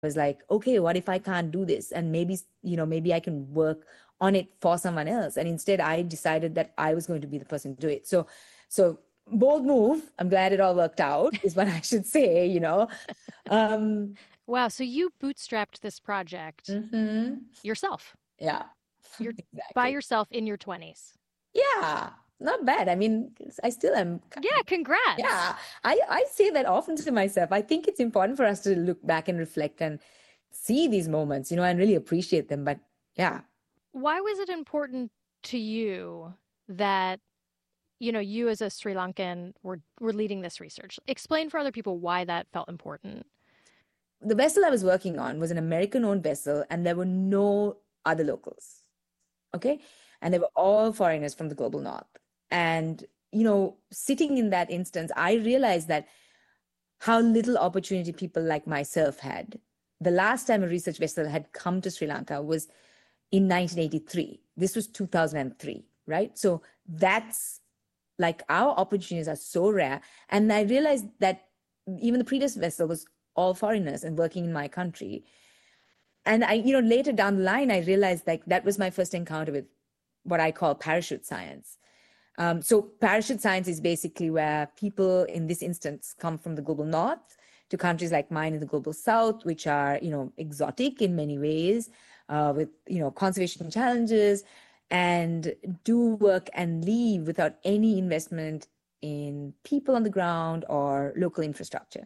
was like, okay, what if I can't do this? And maybe, maybe I can work on it for someone else. And instead I decided that I was going to be the person to do it. So bold move. I'm glad it all worked out is what I should say. Um, Wow. So you bootstrapped this project mhm. yourself. Yeah, You're by exactly. yourself in your 20s. Yeah, not bad. I mean, I still am. Yeah, congrats. Yeah, I say that often to myself. I think it's important for us to look back and reflect and see these moments, and really appreciate them. But yeah, Why was it important to you that, you as a Sri Lankan were leading this research? Explain for other people why that felt important. the vessel I was working on was an American-owned vessel, and there were no other locals. Okay, and they were all foreigners from the global north. And sitting in that instance, I realized that how little opportunity people like myself had. The last time a research vessel had come to Sri Lanka was in 1983. This was 2003, right? So that's like our opportunities are so rare. And I realized that even the previous vessel was all foreigners and working in my country. And later down the line, I realized like that was my first encounter with what I call parachute science. So parachute science is basically where people in this instance come from the global north to countries like mine in the global south, which are, exotic in many ways, with, conservation challenges, and do work and leave without any investment in people on the ground or local infrastructure.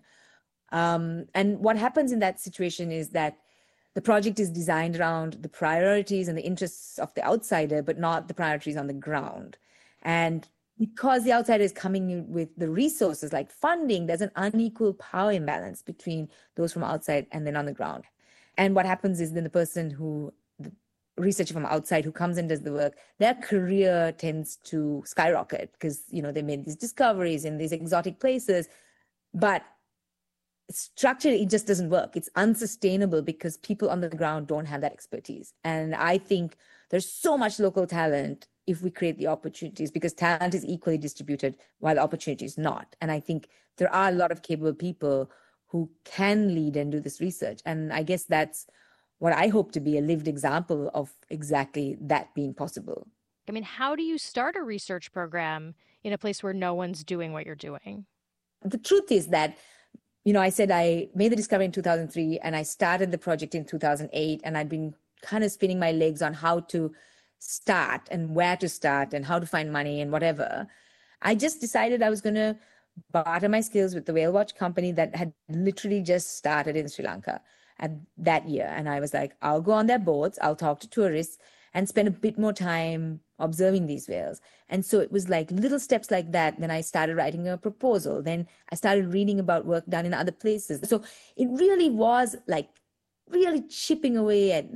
And what happens in that situation is that the project is designed around the priorities and the interests of the outsider, but not the priorities on the ground. And because the outsider is coming in with the resources like funding, there's an unequal power imbalance between those from outside and then on the ground. And what happens is then the researcher from outside who comes and does the work, their career tends to skyrocket because, they made these discoveries in these exotic places. But structurally it just doesn't work. It's unsustainable because people on the ground don't have that expertise. And I think there's so much local talent if we create the opportunities, because talent is equally distributed while opportunity is not. And I think there are a lot of capable people who can lead and do this research. And I guess that's what I hope to be, a lived example of exactly that being possible. I mean, how do you start a research program in a place where no one's doing what you're doing? The truth is that I said I made the discovery in 2003 and I started the project in 2008. And I'd been kind of spinning my legs on how to start and where to start and how to find money and whatever. I just decided I was going to barter my skills with the Whale Watch company that had literally just started in Sri Lanka at that year. And I was like, I'll go on their boats, I'll talk to tourists and spend a bit more time observing these whales. And so it was like little steps like that. Then I started writing a proposal. Then I started reading about work done in other places. So it really was like really chipping away at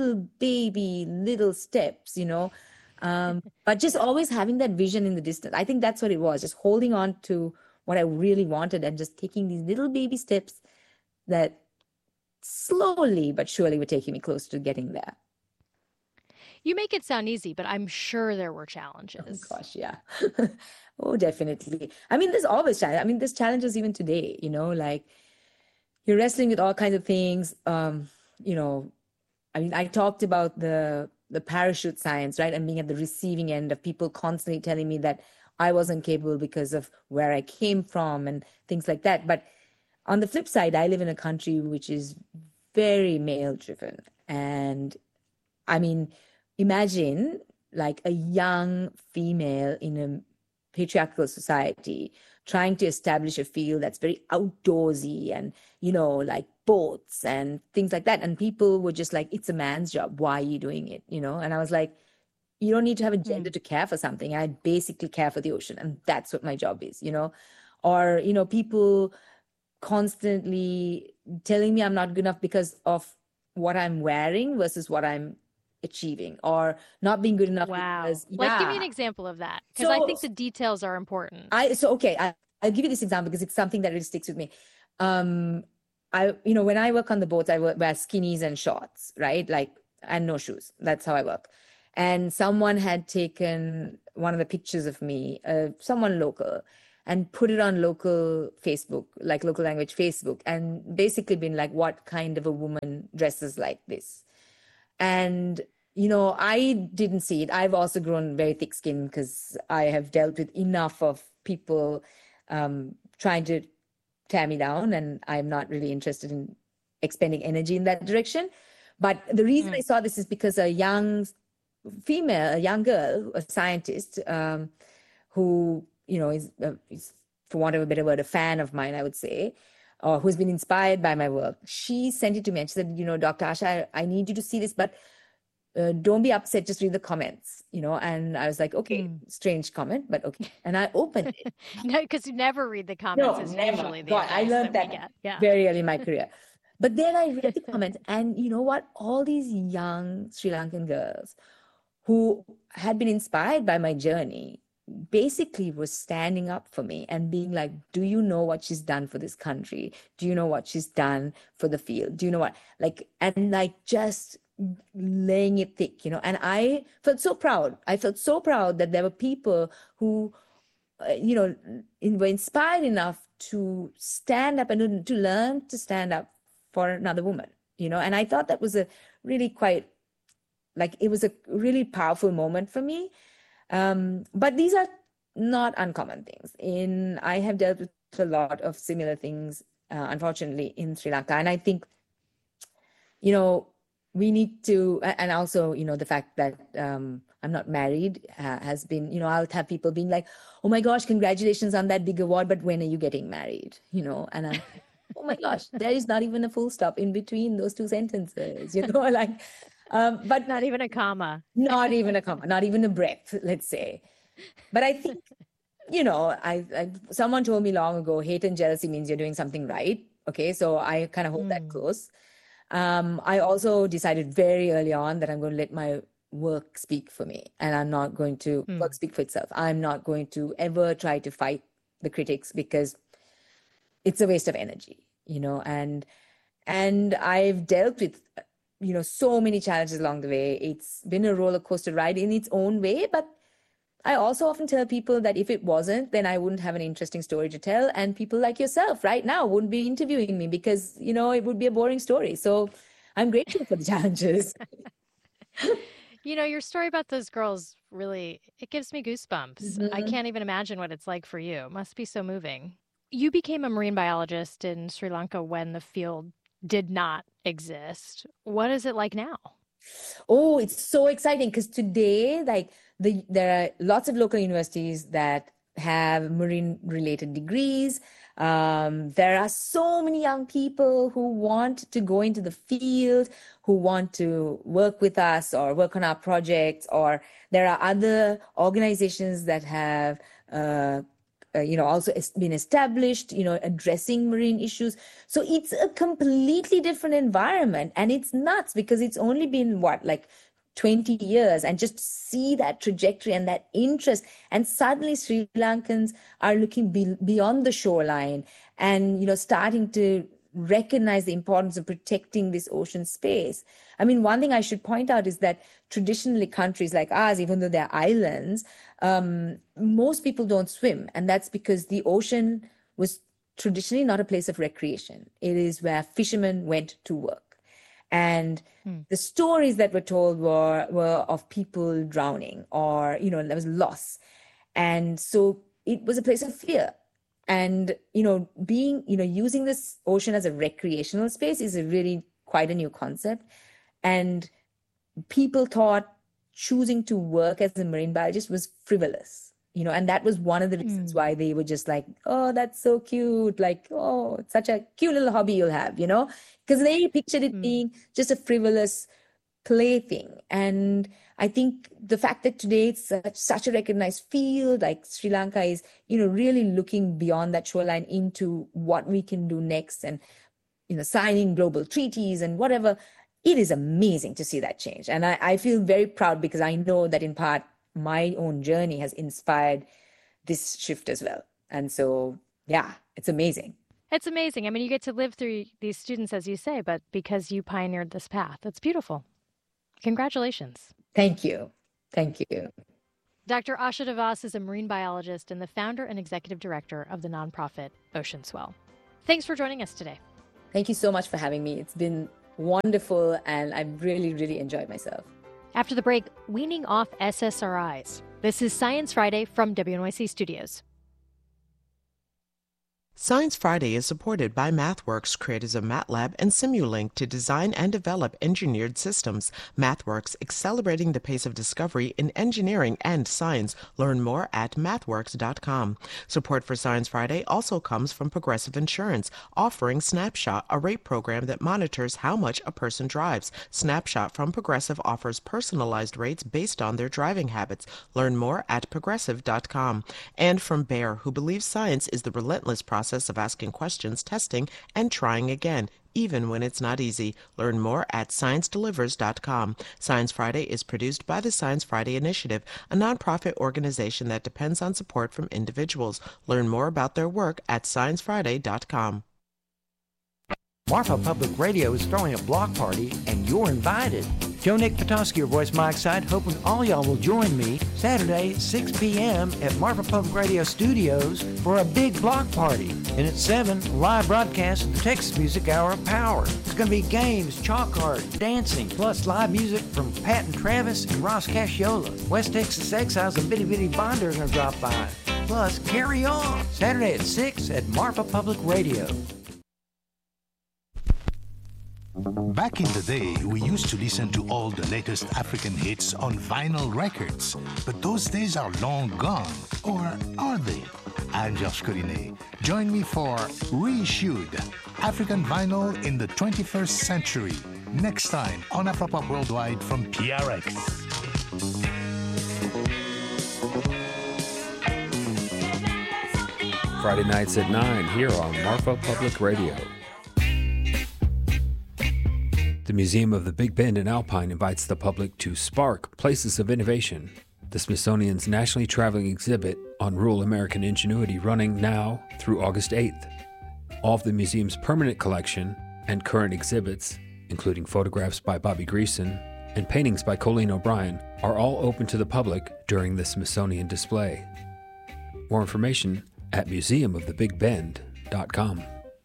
little steps. But just always having that vision in the distance. I think that's what it was, just holding on to what I really wanted and just taking these little baby steps that slowly but surely were taking me close to getting there. You make it sound easy, but I'm sure there were Oh challenges. gosh, yeah. Oh, definitely. I mean, there's always challenge. I mean, there's challenges even today, like you're wrestling with all kinds of things. You know, I mean, I talked about the parachute science, right? And being at the receiving end of people constantly telling me that I wasn't capable because of where I came from and things like that. But on the flip side, I live in a country which is very male driven. And I mean, imagine like a young female in a patriarchal society trying to establish a field that's very outdoorsy and, like boats and things like that. And people were just like, it's a man's job. Why are you doing it? And I was like, you don't need to have a Hmm. gender to care for something. I basically care for the ocean. And that's what my job is. Or, people constantly telling me I'm not good enough because of what I'm wearing versus what I'm achieving, or not being good enough Wow. because, Like, give me an yeah. example of that, because I So think the details are important. okay, I'll give you this example because it's something that really sticks with me. Um, when I work on the boats, wear skinnies and shorts, right? Like, and no shoes. That's how I work. And someone had taken one of the pictures of me, someone local, and put it on local Facebook, like local language Facebook, and basically been like, what kind of a woman dresses like this? And, I didn't see it. I've also grown very thick skinned because I have dealt with enough of people trying to tear me down, and I'm not really interested in expending energy in that direction. But the reason I saw this is because a young girl, a scientist, who, is, for want of a better word, a fan of mine, I would say, or who's been inspired by my work. She sent it to me and she said, Dr. Asha, I need you to see this, but don't be upset, just read the comments, and I was like, okay, strange comment, but okay. And I opened it. No, because you never read the comments, is never. usually the God, I advice learned that we that get. very early in my career. But then I read the comments, and you know what? All these young Sri Lankan girls who had been inspired by my journey basically was standing up for me and being like, do you know what she's done for this country? Do you know what she's done for the field? Do you know what? Just laying it thick, and I felt so proud. I felt so proud that there were people who, were inspired enough to stand up and to learn to stand up for another woman, and I thought that was a really it was a really powerful moment for me. But these are not uncommon things. I have dealt with a lot of similar things, unfortunately, in Sri Lanka. And I think, we need to, and also, the fact that I'm not married has been, I'll have people being like, oh my gosh, congratulations on that big award, but when are you getting married? And I'm, oh my gosh, there is not even a full stop in between those two sentences, but not even a comma. Not even a comma, not even a breath, let's say. But I think, someone told me long ago, hate and jealousy means you're doing something right. Okay, so I kind of hold that close. I also decided very early on that I'm going to let my work speak for me, and I'm not going to work speak for itself. I'm not going to ever try to fight the critics because it's a waste of energy, and I've dealt with so many challenges along the way. It's been a roller coaster ride in its own way, but I also often tell people that if it wasn't, then I wouldn't have an interesting story to tell. And people like yourself right now wouldn't be interviewing me because, it would be a boring story. So I'm grateful for the challenges. Your story about those girls really, it gives me goosebumps. I can't even imagine what it's like for you. It must be so moving. You became a marine biologist in Sri Lanka when the field did not exist. What is it like now? Oh, it's so exciting because today, there are lots of local universities that have marine related degrees. There are so many young people who want to go into the field, who want to work with us or work on our projects, or there are other organizations that have also been established, addressing marine issues. So it's a completely different environment, and it's nuts because it's only been 20 years, and just see that trajectory and that interest. And suddenly Sri Lankans are looking beyond the shoreline and, starting to recognize the importance of protecting this ocean space. I mean, one thing I should point out is that traditionally countries like ours, even though they're islands, most people don't swim. And that's because the ocean was traditionally not a place of recreation. It is where fishermen went to work. And the stories that were told were of people drowning or, there was loss. And so it was a place of fear. And, using this ocean as a recreational space is really quite a new concept. And people thought choosing to work as a marine biologist was frivolous, and that was one of the reasons why they were just like, oh, that's so cute. Like, oh, it's such a cute little hobby you'll have, because they pictured it being just a frivolous plaything. And I think the fact that today it's such a recognized field, like Sri Lanka is, really looking beyond that shoreline into what we can do next and, signing global treaties and whatever. It is amazing to see that change. And I feel very proud because I know that in part, my own journey has inspired this shift as well. And so, yeah, it's amazing. It's amazing. I mean, you get to live through these students, as you say, but because you pioneered this path, it's beautiful. Congratulations. Thank you. Thank you. Dr. Asha DeVos is a marine biologist and the founder and executive director of the nonprofit Ocean Swell. Thanks for joining us today. Thank you so much for having me. It's been wonderful, and I've really, really enjoyed myself. After the break, weaning off SSRIs. This is Science Friday from WNYC Studios. Science Friday is supported by MathWorks, creators of MATLAB and Simulink to design and develop engineered systems. MathWorks, accelerating the pace of discovery in engineering and science. Learn more at mathworks.com. Support for Science Friday also comes from Progressive Insurance, offering Snapshot, a rate program that monitors how much a person drives. Snapshot from Progressive offers personalized rates based on their driving habits. Learn more at progressive.com. And from Bayer, who believes science is the relentless process of asking questions, testing, and trying again, even when it's not easy. Learn more at ScienceDelivers.com. Science Friday is produced by the Science Friday Initiative, a nonprofit organization that depends on support from individuals. Learn more about their work at ScienceFriday.com. Marfa Public Radio is throwing a block party, and you're invited. Joe Nick Petoskey, your voice, Mike Side, hoping all y'all will join me Saturday, 6 p.m. at Marfa Public Radio Studios for a big block party. And at 7, live broadcast of the Texas Music Hour of Power. There's going to be games, chalk art, dancing, plus live music from Pat and Travis and Ross Casciola. West Texas Exiles and Bitty Bitty Bonder are going to drop by. Plus, carry on. Saturday at 6 at Marfa Public Radio. Back in the day, we used to listen to all the latest African hits on vinyl records. But those days are long gone. Or are they? I'm Georges Collinet. Join me for Reissued, African Vinyl in the 21st Century. Next time on Afropop Worldwide from PRX. Friday nights at 9 here on Marfa Public Radio. The Museum of the Big Bend in Alpine invites the public to Spark Places of Innovation, the Smithsonian's nationally traveling exhibit on rural American ingenuity, running now through August 8th. All of the museum's permanent collection and current exhibits, including photographs by Bobby Greason and paintings by Colleen O'Brien, are all open to the public during the Smithsonian display. More information at museumofthebigbend.com.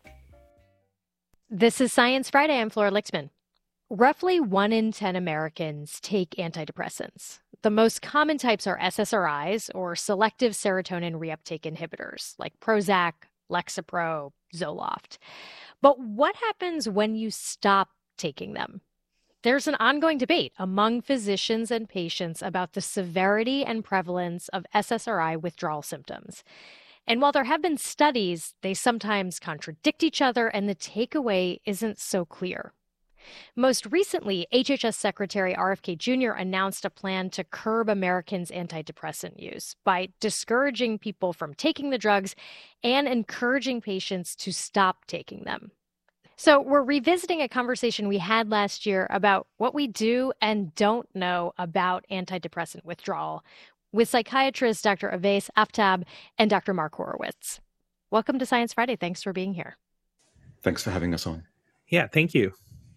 This is Science Friday. I'm Flora Lichtman. Roughly 1 in 10 Americans take antidepressants. The most common types are SSRIs, or selective serotonin reuptake inhibitors, like Prozac, Lexapro, Zoloft. But what happens when you stop taking them? There's an ongoing debate among physicians and patients about the severity and prevalence of SSRI withdrawal symptoms. And while there have been studies, they sometimes contradict each other, and the takeaway isn't so clear. Most recently, HHS Secretary RFK Jr. announced a plan to curb Americans' antidepressant use by discouraging people from taking the drugs and encouraging patients to stop taking them. So we're revisiting a conversation we had last year about what we do and don't know about antidepressant withdrawal with psychiatrist Dr. Awais Aftab and Dr. Mark Horowitz. Welcome to Science Friday. Thanks for being here. Thanks for having us on. Yeah, thank you.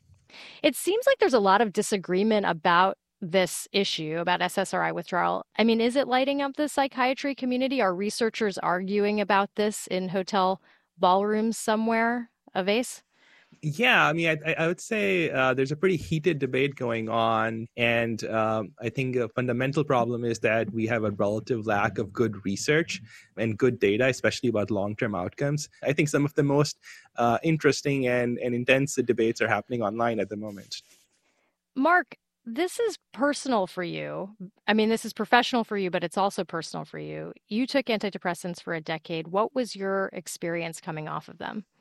It seems like there's a lot of disagreement about this issue, about SSRI withdrawal. I mean, is it lighting up the psychiatry community? Are researchers arguing about this in hotel ballrooms somewhere, Awais? Yeah, I mean, I would say there's a pretty heated debate going on. And I think a fundamental problem is that we have a relative lack of good research and good data, especially about long-term outcomes. I think some of the most interesting and intense debates are happening online at the moment. Mark, this is personal for you. I mean, this is professional for you, but it's also personal for you. You took antidepressants for a decade. What was your experience coming off of them?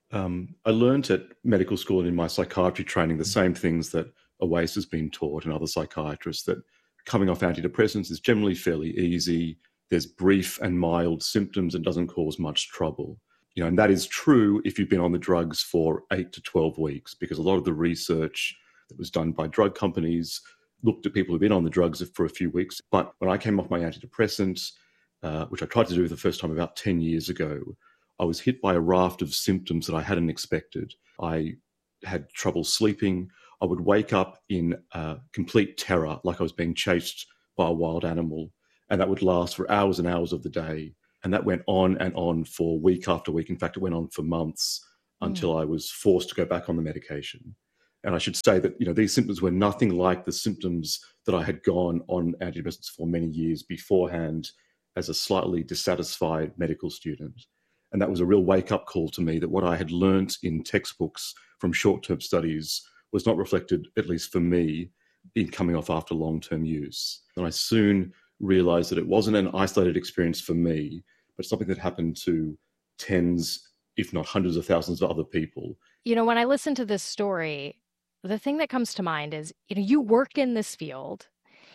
I learned at medical school and in my psychiatry training the same things that Awais has been taught and other psychiatrists, that coming off antidepressants is generally fairly easy. There's brief and mild symptoms and doesn't cause much trouble. You know, and that is true if you've been on the drugs for 8 to 12 weeks, because a lot of the research that was done by drug companies looked at people who've been on the drugs for a few weeks. But when I came off my antidepressants, which I tried to do the first time about 10 years ago, I was hit by a raft of symptoms that I hadn't expected. I had trouble sleeping. I would wake up in complete terror, like I was being chased by a wild animal. And that would last for hours and hours of the day. And that went on and on for week after week. In fact, it went on for months until I was forced to go back on the medication. And I should say that, these symptoms were nothing like the symptoms that I had gone on antidepressants for many years beforehand as a slightly dissatisfied medical student. And that was a real wake-up call to me that what I had learnt in textbooks from short-term studies was not reflected, at least for me, in coming off after long-term use. And I soon realized that it wasn't an isolated experience for me, but something that happened to tens, if not hundreds of thousands of other people. When I listen to this story, the thing that comes to mind is, you work in this field.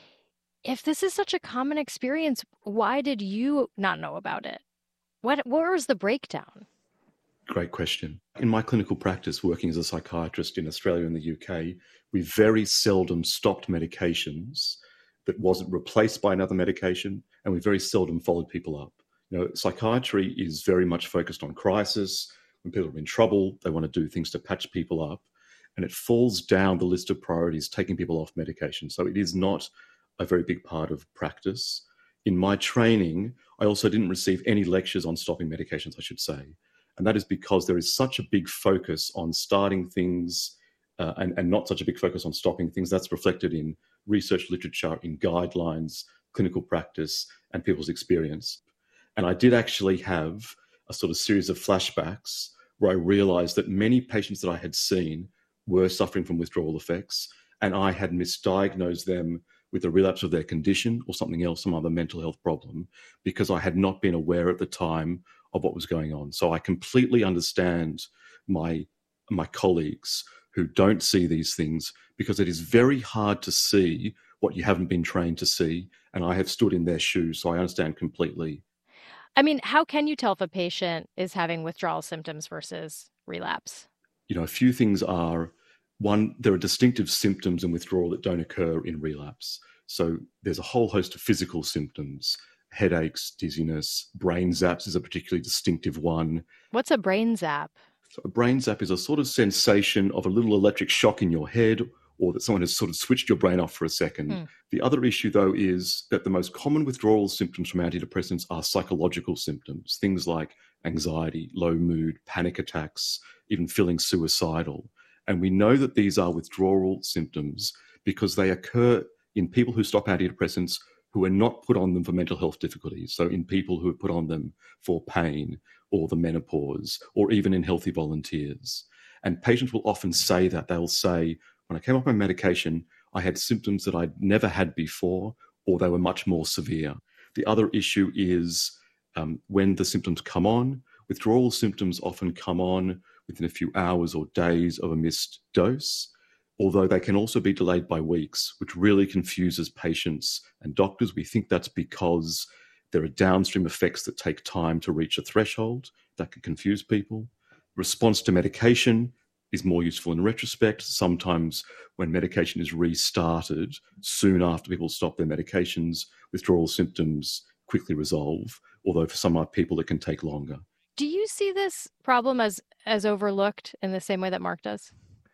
If this is such a common experience, why did you not know about it? What was the breakdown? Great question. In my clinical practice, working as a psychiatrist in Australia and the UK, we very seldom stopped medications that wasn't replaced by another medication, and we very seldom followed people up. Psychiatry is very much focused on crisis. When people are in trouble, they want to do things to patch people up, and it falls down the list of priorities, taking people off medication. So it is not a very big part of practice. In my training, I also didn't receive any lectures on stopping medications, I should say. And that is because there is such a big focus on starting things and not such a big focus on stopping things. That's reflected in research literature, in guidelines, clinical practice, and people's experience. And I did actually have a sort of series of flashbacks where I realized that many patients that I had seen were suffering from withdrawal effects, and I had misdiagnosed them with a relapse of their condition or something else, some other mental health problem, because I had not been aware at the time of what was going on. So I completely understand my colleagues who don't see these things, because it is very hard to see what you haven't been trained to see. And I have stood in their shoes, so I understand completely. I mean, how can you tell if a patient is having withdrawal symptoms versus relapse? A few things are, one, there are distinctive symptoms in withdrawal that don't occur in relapse. So there's a whole host of physical symptoms, headaches, dizziness, brain zaps is a particularly distinctive one. What's a brain zap? So a brain zap is a sort of sensation of a little electric shock in your head, or that someone has sort of switched your brain off for a second. The other issue, though, is that the most common withdrawal symptoms from antidepressants are psychological symptoms, things like anxiety, low mood, panic attacks, even feeling suicidal. And we know that these are withdrawal symptoms because they occur in people who stop antidepressants who are not put on them for mental health difficulties. So in people who are put on them for pain or the menopause, or even in healthy volunteers. And patients will often say that. They'll say, when I came off my medication, I had symptoms that I'd never had before, or they were much more severe. The other issue is when the symptoms come on, withdrawal symptoms often come on within a few hours or days of a missed dose, although they can also be delayed by weeks, which really confuses patients and doctors. We think that's because there are downstream effects that take time to reach a threshold that can confuse people. Response to medication is more useful in retrospect. Sometimes when medication is restarted soon after people stop their medications, withdrawal symptoms quickly resolve, although for some people it can take longer. Do you see this problem as overlooked in the same way that Mark does?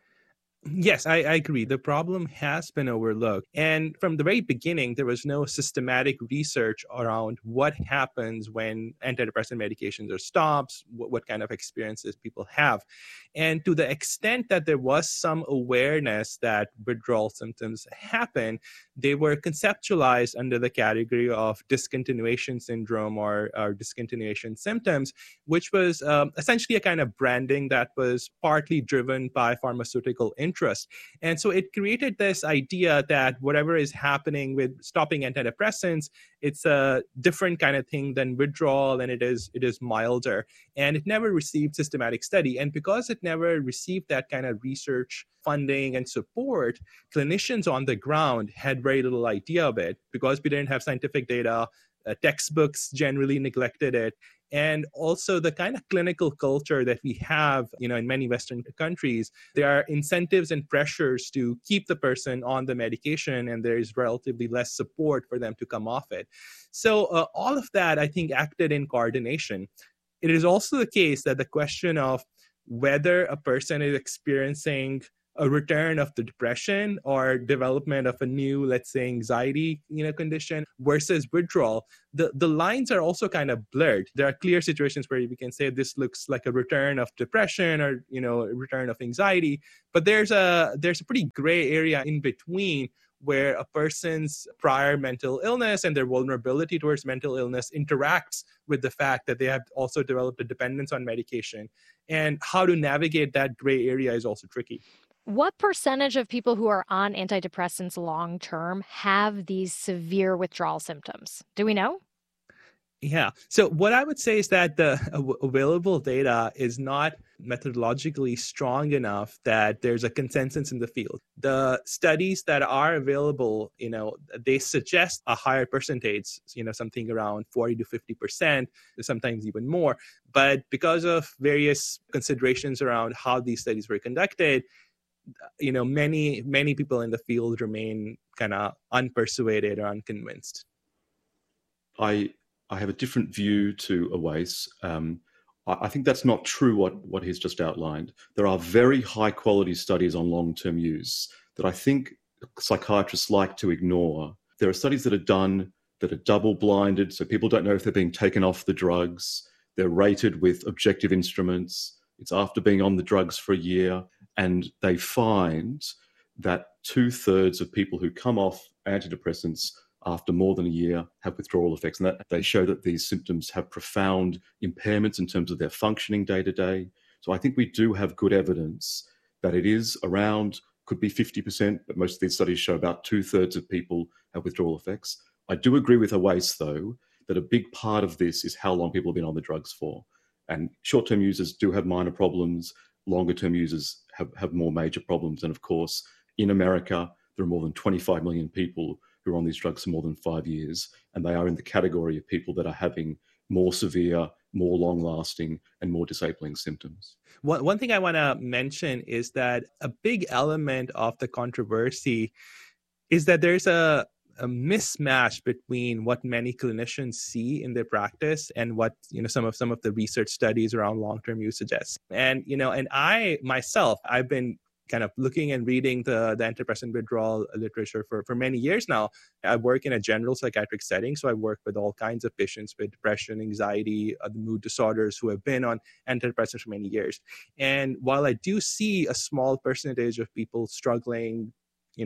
Yes, I agree. The problem has been overlooked. And from the very beginning, there was no systematic research around what happens when antidepressant medications are stopped, what kind of experiences people have. And to the extent that there was some awareness that withdrawal symptoms happen, they were conceptualized under the category of discontinuation syndrome or discontinuation symptoms, which was essentially a kind of branding that was partly driven by pharmaceutical interest. And so it created this idea that whatever is happening with stopping antidepressants, it's a different kind of thing than withdrawal, and it is milder. And it never received systematic study. And because it never received that kind of research funding and support, clinicians on the ground had very little idea of it. Because we didn't have scientific data, textbooks generally neglected it. And also the kind of clinical culture that we have, in many Western countries, there are incentives and pressures to keep the person on the medication, and there is relatively less support for them to come off it. So all of that, I think, acted in coordination. It is also the case that the question of whether a person is experiencing a return of the depression or development of a new, let's say, anxiety, condition versus withdrawal, the lines are also kind of blurred. There are clear situations where we can say this looks like a return of depression or, a return of anxiety, but there's a pretty gray area in between where a person's prior mental illness and their vulnerability towards mental illness interacts with the fact that they have also developed a dependence on medication. And how to navigate that gray area is also tricky. What percentage of people who are on antidepressants long term have these severe withdrawal symptoms? Do we know? Yeah. So what I would say is that the available data is not methodologically strong enough that there's a consensus in the field. The studies that are available, they suggest a higher percentage, something around 40 to 50%, sometimes even more. But because of various considerations around how these studies were conducted, many people in the field remain kind of unpersuaded or unconvinced. I have a different view to Awais. I think that's not true what he's just outlined. There are very high quality studies on long-term use that I think psychiatrists like to ignore. There are studies that are done that are double-blinded, so people don't know if they're being taken off the drugs. They're rated with objective instruments. It's after being on the drugs for a year, and they find that 2/3 of people who come off antidepressants after more than a year have withdrawal effects, and that they show that these symptoms have profound impairments in terms of their functioning day to day. So I think we do have good evidence that it is around, could be 50%, but most of these studies show about 2/3 of people have withdrawal effects. I do agree with Awais, though, that a big part of this is how long people have been on the drugs for. And short-term users do have minor problems. Longer-term users have more major problems. And of course, in America, there are more than 25 million people who are on these drugs for more than 5 years, and they are in the category of people that are having more severe, more long-lasting, and more disabling symptoms. One thing I want to mention is that a big element of the controversy is that there's a mismatch between what many clinicians see in their practice and what some of the research studies around long-term use suggest. And and I myself, I've been kind of looking and reading the antidepressant withdrawal literature for many years now. I work in a general psychiatric setting, so I work with all kinds of patients with depression, anxiety, mood disorders who have been on antidepressants for many years. And while I do see a small percentage of people struggling,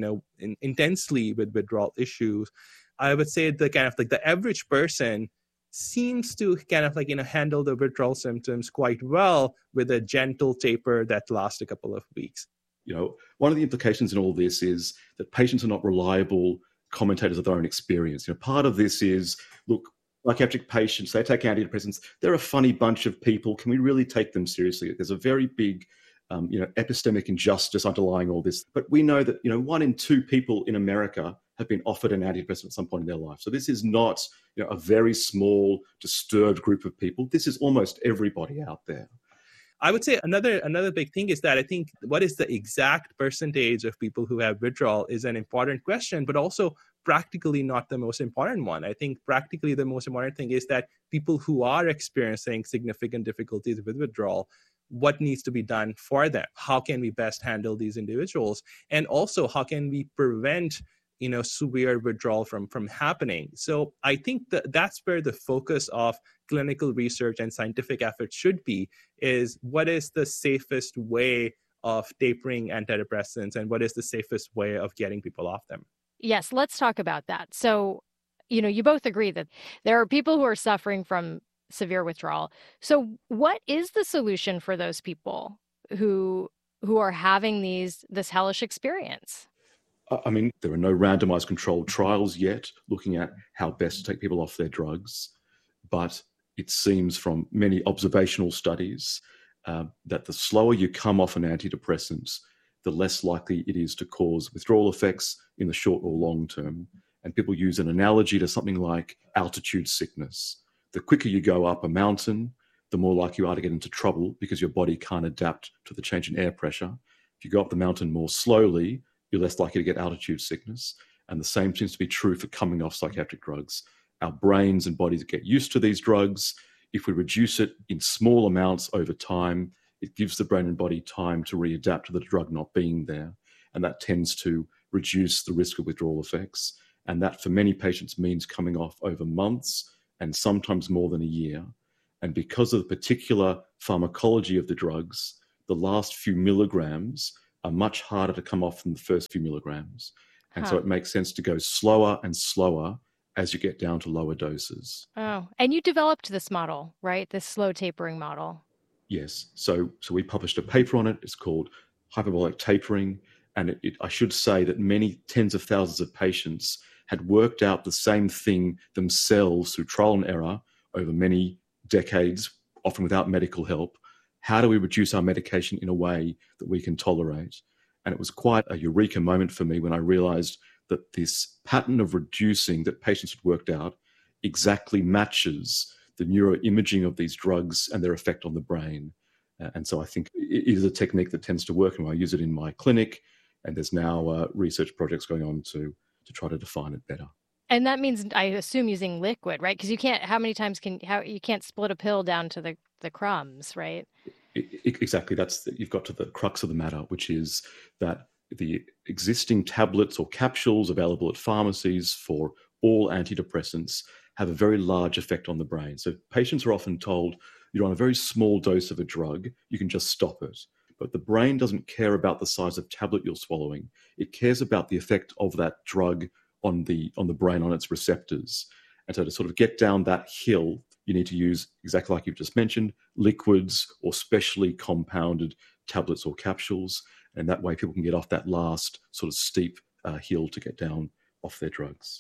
intensely with withdrawal issues, I would say the kind of like the average person seems to kind of handle the withdrawal symptoms quite well with a gentle taper that lasts a couple of weeks. One of the implications in all this is that patients are not reliable commentators of their own experience. Part of this is, look, psychiatric patients, they take antidepressants. They're a funny bunch of people. Can we really take them seriously? There's a very big, epistemic injustice underlying all this. But we know that, 1 in 2 people in America have been offered an antidepressant at some point in their life. So this is not, a very small, disturbed group of people. This is almost everybody out there. I would say another big thing is that I think what is the exact percentage of people who have withdrawal is an important question, but also practically not the most important one. I think practically the most important thing is that people who are experiencing significant difficulties with withdrawal, what needs to be done for them? How can we best handle these individuals? And also, how can we prevent severe withdrawal from happening? So I think that's where the focus of clinical research and scientific efforts should be, is what is the safest way of tapering antidepressants and what is the safest way of getting people off them? Yes, let's talk about that. So, you both agree that there are people who are suffering from severe withdrawal. So what is the solution for those people who are having this hellish experience? I mean, there are no randomized controlled trials yet looking at how best to take people off their drugs, but it seems from many observational studies that the slower you come off an antidepressant, the less likely it is to cause withdrawal effects in the short or long term. And people use an analogy to something like altitude sickness. The quicker you go up a mountain, the more likely you are to get into trouble because your body can't adapt to the change in air pressure. If you go up the mountain more slowly, you're less likely to get altitude sickness. And the same seems to be true for coming off psychiatric drugs. Our brains and bodies get used to these drugs. If we reduce it in small amounts over time, it gives the brain and body time to readapt to the drug not being there. And that tends to reduce the risk of withdrawal effects. And that for many patients means coming off over months and sometimes more than a year. And because of the particular pharmacology of the drugs, the last few milligrams are much harder to come off than the first few milligrams. And so it makes sense to go slower and slower as you get down to lower doses. Oh, and you developed this model, right? This slow tapering model. Yes. So we published a paper on it. It's called Hyperbolic Tapering. And I should say that many tens of thousands of patients had worked out the same thing themselves through trial and error over many decades, often without medical help. How do we reduce our medication in a way that we can tolerate? And it was quite a eureka moment for me when I realized that this pattern of reducing that patients had worked out exactly matches the neuroimaging of these drugs and their effect on the brain. And so I think it is a technique that tends to work, and I use it in my clinic. And there's now research projects going on to try to define it better. And that means, I assume, using liquid, right? Because you can't. How many times you can't split a pill down to the crumbs, right? Exactly. You've got to the crux of the matter, which is that the existing tablets or capsules available at pharmacies for all antidepressants have a very large effect on the brain. So patients are often told, you're on a very small dose of a drug, you can just stop it. But the brain doesn't care about the size of tablet you're swallowing. It cares about the effect of that drug on the brain, on its receptors. And so to sort of get down that hill, you need to use, exactly like you've just mentioned, liquids or specially compounded tablets or capsules. And that way people can get off that last sort of steep hill to get down off their drugs.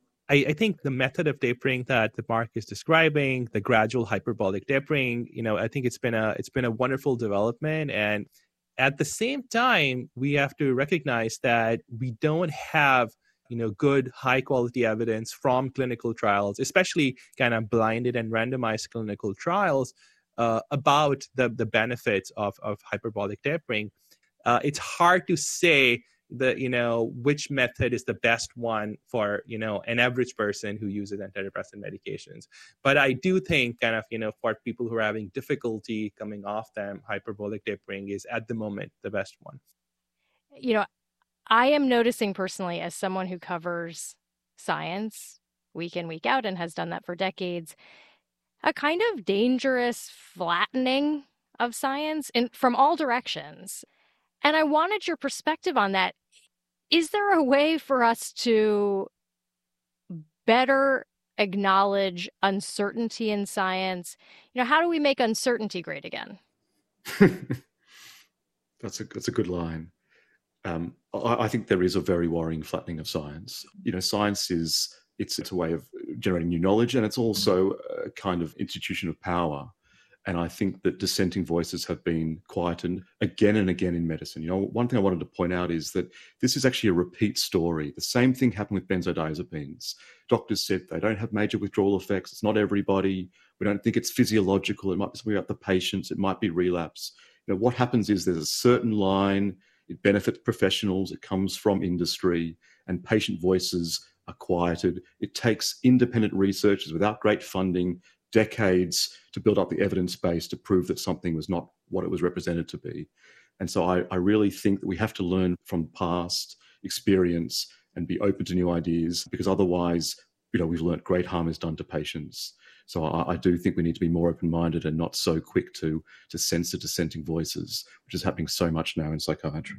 I think the method of tapering that Mark is describing, the gradual hyperbolic tapering, I think it's been a wonderful development. And at the same time, we have to recognize that we don't have good high quality evidence from clinical trials, especially kind of blinded and randomized clinical trials about the benefits of hyperbolic tapering. It's hard to say which method is the best one for, an average person who uses antidepressant medications. But I do think for people who are having difficulty coming off them, hyperbolic tapering is at the moment the best one. I am noticing personally, as someone who covers science week in, week out, and has done that for decades, a kind of dangerous flattening of science from all directions. And I wanted your perspective on that. Is there a way for us to better acknowledge uncertainty in science? How do we make uncertainty great again? That's a good line. I think there is a very worrying flattening of science. Science it's a way of generating new knowledge, and it's also a kind of institution of power. And I think that dissenting voices have been quietened again and again in medicine. One thing I wanted to point out is that this is actually a repeat story. The same thing happened with benzodiazepines. Doctors said they don't have major withdrawal effects. It's not everybody. We don't think it's physiological. It might be something about the patients. It might be relapse. What happens is there's a certain line. It benefits professionals. It comes from industry, and patient voices are quieted. It takes independent researchers without great funding, decades to build up the evidence base to prove that something was not what it was represented to be. And so I really think that we have to learn from past experience and be open to new ideas, because otherwise, we've learned great harm is done to patients. So I do think we need to be more open-minded and not so quick to censor dissenting voices, which is happening so much now in psychiatry.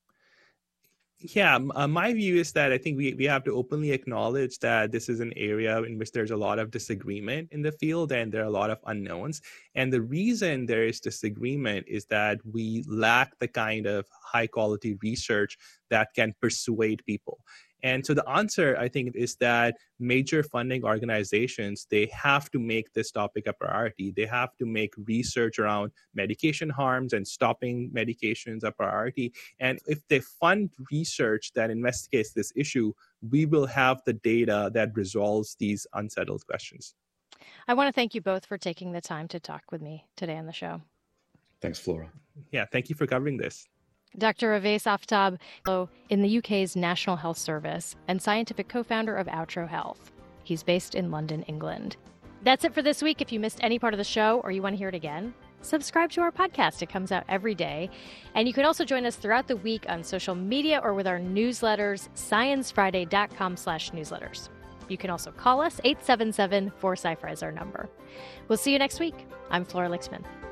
Yeah, my view is that I think we have to openly acknowledge that this is an area in which there's a lot of disagreement in the field, and there are a lot of unknowns. And the reason there is disagreement is that we lack the kind of high quality research that can persuade people. And so the answer, I think, is that major funding organizations, they have to make this topic a priority. They have to make research around medication harms and stopping medications a priority. And if they fund research that investigates this issue, we will have the data that resolves these unsettled questions. I want to thank you both for taking the time to talk with me today on the show. Thanks, Flora. Yeah, thank you for covering this. Dr. Awais Aftab, in the UK's National Health Service and scientific co-founder of Outro Health. He's based in London, England. That's it for this week. If you missed any part of the show or you want to hear it again, subscribe to our podcast. It comes out every day. And you can also join us throughout the week on social media or with our newsletters, sciencefriday.com/newsletters. You can also call us, 877-4-SciFri is our number. We'll see you next week. I'm Flora Lixman.